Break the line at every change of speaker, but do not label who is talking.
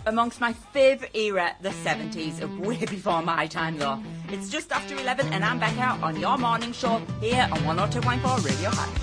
amongst my favourite era, the 70s, way before my time though. It's just after 11 and I'm back out on your morning show here on 102.4 Radio High.